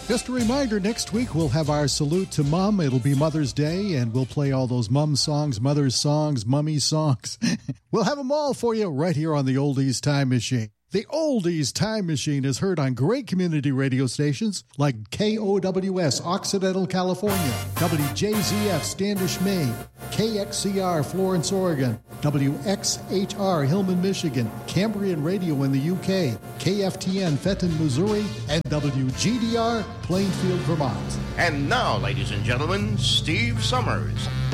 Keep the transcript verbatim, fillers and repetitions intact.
Just a reminder, next week we'll have our Salute to Mom. It'll be Mother's Day, and we'll play all those mom songs, mother's songs, mummy songs. We'll have them all for you right here on the Oldies Time Machine. The Oldies Time Machine is heard on great community radio stations like K O W S Occidental, California, W J Z F Standish, Maine, K X C R Florence, Oregon, W X H R Hillman, Michigan, Cambrian Radio in the U K, K F T N Fenton, Missouri, and W G D R Plainfield, Vermont. And now, ladies and gentlemen, Steve Summers.